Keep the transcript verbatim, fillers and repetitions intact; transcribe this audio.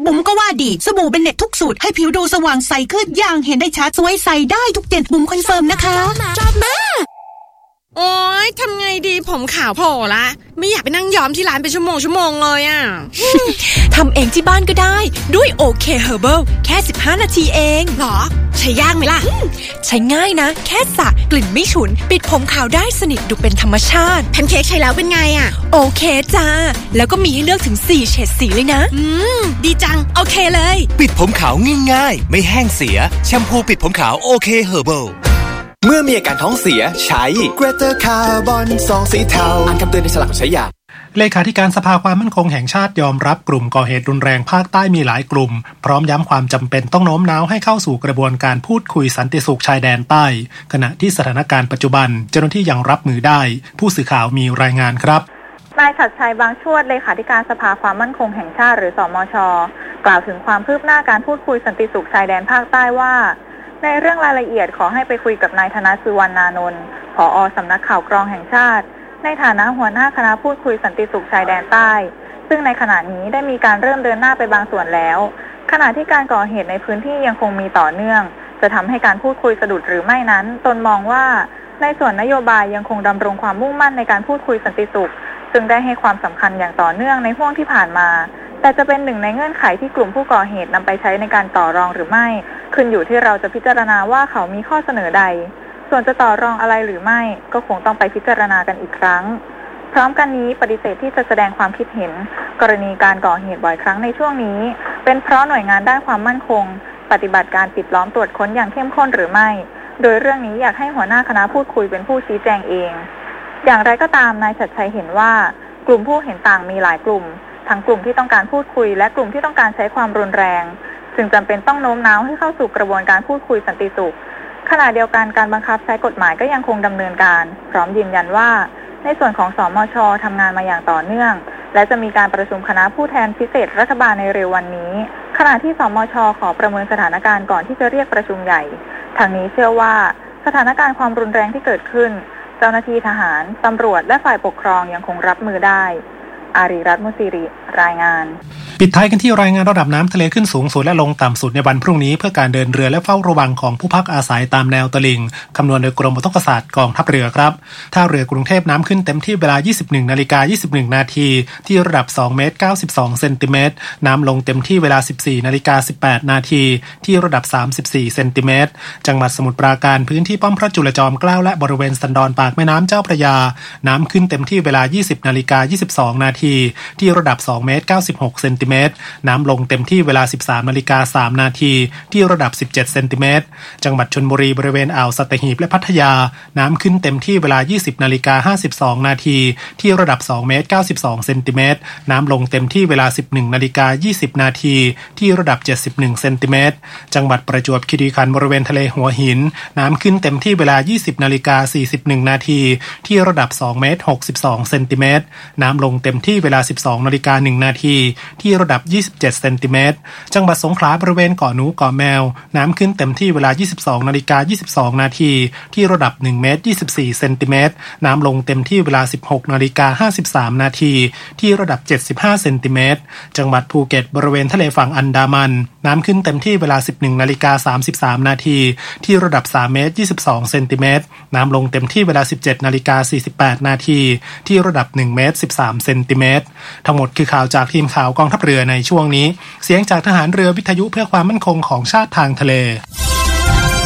บุ๋มก็ว่าดีสบู่เบนเน็ตทุกสูตรให้ผิวดูสว่างใสขึ้นอย่างเห็นได้ชัดสวยใสได้ทุกเย็นบุ๋มคอนเฟิร์มนะคะชอบมากโอ๊ยทำไงดีผมขาวโผล่ละไม่อยากไปนั่งย้อมที่ร้านเป็นชั่วโมงชั่วโมงเลยอ่ะทำเองที่บ้านก็ได้ด้วยโอเคเฮอร์เบิลแค่สิบห้านาทีเองหรอใช้ยากไหมล่ะใช้ง่ายนะแค่สระกลิ่นไม่ฉุนปิดผมขาวได้สนิทดูเป็นธรรมชาติแพนเค้กใช้แล้วเป็นไงอ่ะโอเคจ้าแล้วก็มีให้เลือกถึงสี่เฉดสีเลยนะอืมดีจังโอเคเลยปิดผมขาวง่ายๆไม่แห้งเสียแชมพูปิดผมขาวโอเคเฮอร์เบิลเมื่อมีอาการท้องเสียใช้เกรเตอร์คาร์บอนซองสีเทาอ่านคำเตือนในฉลากใช้ยาเลขาธิการสภาความมั่นคงแห่งชาติยอมรับกลุ่มก่อเหตุรุนแรงภาคใต้มีหลายกลุ่มพร้อมย้ำความจำเป็นต้องโน้มน้าวให้เข้าสู่กระบวนการพูดคุยสันติสุขชายแดนใต้ขณะที่สถานการณ์ปัจจุบันเจ้าหน้าที่ยังรับมือได้ผู้สื่อข่าวมีรายงานครับนายฉัตรชัยบางชวดเลขาธิการสภาความมั่นคงแห่งชาติหรือสมช.กล่าวถึงความคืบหน้าการพูดคุยสันติสุขชายแดนภาคใต้ว่าในเรื่องรายละเอียดขอให้ไปคุยกับนายธนสุวรรณานนท์ผอ.สำนักข่าวกรองแห่งชาติในฐานะหัวหน้าคณะพูดคุยสันติสุขชายแดนใต้ซึ่งในขณะนี้ได้มีการเริ่มเดินหน้าไปบางส่วนแล้วขณะที่การก่อเหตุในพื้นที่ยังคงมีต่อเนื่องจะทำให้การพูดคุยสะดุดหรือไม่นั้นตนมองว่าในส่วนนโยบายยังคงดำรงความมุ่งมั่นในการพูดคุยสันติสุขซึ่งได้ให้ความสำคัญอย่างต่อเนื่องในห่วงที่ผ่านมาแต่จะเป็นหนึ่งในเงื่อนไขที่กลุ่มผู้ก่อเหตุนำไปใช้ในการต่อรองหรือไม่ขึ้นอยู่ที่เราจะพิจารณาว่าเขามีข้อเสนอใดส่วนจะต่อรองอะไรหรือไม่ก็คงต้องไปพิจารณากันอีกครั้งพร้อมกันนี้ปฏิเสธที่จะแสดงความคิดเห็นกรณีการก่อเหตุบ่อยครั้งในช่วงนี้เป็นเพราะหน่วยงานด้านความมั่นคงปฏิบัติการปิดล้อมตรวจค้นอย่างเข้มข้นหรือไม่โดยเรื่องนี้อยากให้หัวหน้าคณะพูดคุยเป็นผู้ชี้แจงเองอย่างไรก็ตามนายฉัตรชัยเห็นว่ากลุ่มผู้เห็นต่างมีหลายกลุ่มทั้งกลุ่มที่ต้องการพูดคุยและกลุ่มที่ต้องการใช้ความรุนแรงจึงจำเป็นต้องโน้มน้าวให้เข้าสู่กระบวนการพูดคุยสันติสุขขณะเดียวกันการบังคับใช้กฎหมายก็ยังคงดำเนินการพร้อมยืนยันว่าในส่วนของสมช.ทำงานมาอย่างต่อเนื่องและจะมีการประชุมคณะผู้แทนพิเศษรัฐบาลในเร็ววันนี้ขณะที่สมช.ขอประเมินสถานการณ์ก่อนที่จะเรียกประชุมใหญ่ทางนี้เชื่อว่าสถานการณ์ความรุนแรงที่เกิดขึ้นเจ้าหน้าที่ทหารตำรวจและฝ่ายปกครองยังคงรับมือได้อารีรัตน์มุสิริรายงานปิดท้ายกันที่รายงานระดับน้ำทะเลขึ้นสูงสุดและลงต่ำสุดในวันพรุ่งนี้เพื่อการเดินเรือและเฝ้าระวังของผู้พักอาศัยตามแนวตลิ่งคำนวณโดยกรมอุทกศาสตร์กองทัพเรือครับท่าเรือกรุงเทพน้ำขึ้นเต็มที่เวลา ยี่สิบเอ็ดนาฬิกายี่สิบเอ็ดนาทีที่ระดับสองเมตรเก้าสิบสองเซนติเมตรน้ำลงเต็มที่เวลา สิบสี่นาฬิกาสิบแปดนาทีที่ระดับสามสิบสี่เซนติเมตรจังหวัดสมุทรปราการพื้นที่ป้อมพระจุลจอมเกล้าและบริเวณสันดอนปากแม่น้ำเจ้าพระยาน้ำขึ้นเต็มที่เวลา ยี่สิบนาฬิกายี่สิบสองนาทีที่ระดับสองเมตรเก้าสิบหกเซนติเมตรน้ำลงเต็มที่เวลา สิบสามนาฬิกาสามนาทีที่ระดับสิบเจ็ดเซนติเมตรจังหวัดชลบุรีบริเวณอ่าวสัตหีบและพัทยาน้ำขึ้นเต็มที่เวลา ยี่สิบนาฬิกาห้าสิบสองนาทีที่ระดับสองเมตรเก้าสิบสองเซนติเมตรน้ำลงเต็มที่เวลา สิบเอ็ดนาฬิกายี่สิบนาทีที่ระดับเจ็ดสิบเอ็ดเซนติเมตรจังหวัดประจวบคีรีขันธ์บริเวณทะเลหัวหินน้ำขึ้นเต็มที่เวลา ยี่สิบนาฬิกาสี่สิบเอ็ดนาทีที่ระดับสองเมตรหกสิบสองเซนติเมตรน้ำลงเต็มที่เวลา สิบสองนาฬิกาหนึ่งนาทีที่ระดับยี่สิบเจ็ดเซนติเมตรจังหวัดสงขลาบริเวณเกาะหนูเกาะแมวน้ำขึ้นเต็มที่เวลา ยี่สิบสองนาฬิกายี่สิบสองนาทีที่ระดับหนึ่งเมตรยี่สิบสี่เซนติเมตรน้ำลงเต็มที่เวลา สิบหกนาฬิกาห้าสิบสามนาทีที่ระดับเจ็ดสิบห้าเซนติเมตรจังหวัดภูเก็ตบริเวณทะเลฝั่งอันดามันน้ำขึ้นเต็มที่เวลา สิบเอ็ดนาฬิกาสามสิบสามนาทีที่ระดับสามเมตรยี่สิบสองเซนติเมตรน้ำลงเต็มที่เวลา สิบเจ็ดนาฬิกาสี่สิบแปดนาทีที่ระดับหนึ่งเมตรสิบสามเซนติเมตรทั้งหมดคือข่าวจากทีมข่าวกองทัพเรือในช่วงนี้เสียงจากทหารเรือวิทยุเพื่อความมั่นคงของชาติทางทะเล